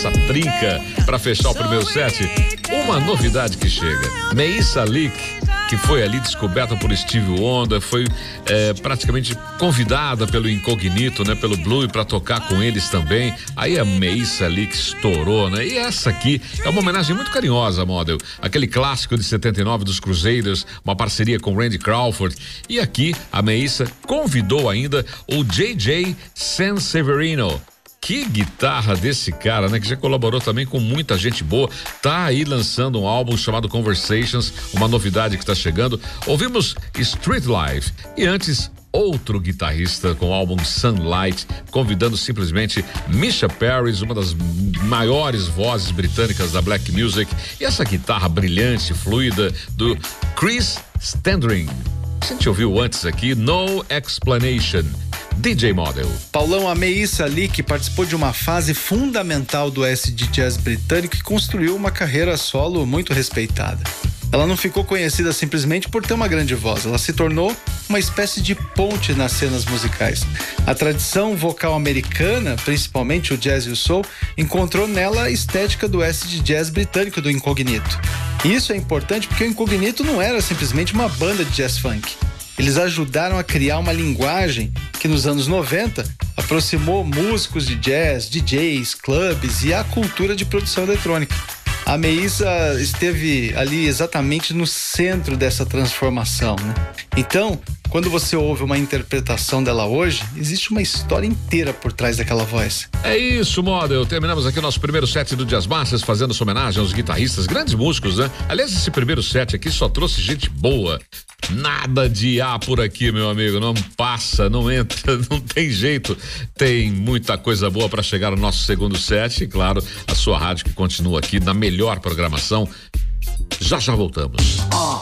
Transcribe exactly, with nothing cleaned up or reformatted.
essa trinca para fechar o primeiro set. Uma novidade que chega. Meissa Leak, que foi ali descoberta por Stevie Wonder, foi é, praticamente convidada pelo Incognito, né, pelo Blue, para tocar com eles também. Aí a Meissa Leak estourou, né? E essa aqui é uma homenagem muito carinhosa, Model. Aquele clássico de setenta e nove dos Crusaders, uma parceria com Randy Crawford. E aqui a Meissa convidou ainda o J J Sanseverino. Que guitarra desse cara, né? Que já colaborou também com muita gente boa. Tá aí lançando um álbum chamado Conversations, uma novidade que tá chegando. Ouvimos Street Life e antes outro guitarrista com o álbum Sunlight, convidando simplesmente Misha Paris, uma das maiores vozes britânicas da black music, e essa guitarra brilhante, fluida do Chris Standring. A gente ouviu antes aqui No Explanation. D J Model. Paulão, a Meissa Leak participou de uma fase fundamental do acid jazz britânico e construiu uma carreira solo muito respeitada. Ela não ficou conhecida simplesmente por ter uma grande voz, ela se tornou uma espécie de ponte nas cenas musicais. A tradição vocal americana, principalmente o jazz e o soul, encontrou nela a estética do acid jazz britânico do Incognito. Isso é importante porque o Incognito não era simplesmente uma banda de jazz funk. Eles ajudaram a criar uma linguagem que nos anos noventa aproximou músicos de jazz, D Js, clubes e a cultura de produção eletrônica. A Meissa esteve ali exatamente no centro dessa transformação, né? Então, quando você ouve uma interpretação dela hoje, existe uma história inteira por trás daquela voz. É isso, Model. Terminamos aqui o nosso primeiro set do Jazz Masters, fazendo essa homenagem aos guitarristas, grandes músicos, né? Aliás, esse primeiro set aqui só trouxe gente boa. Nada de A por aqui, meu amigo, não passa, não entra, não tem jeito. Tem muita coisa boa para chegar no nosso segundo set, e claro, a sua rádio que continua aqui na melhor programação. Já já voltamos.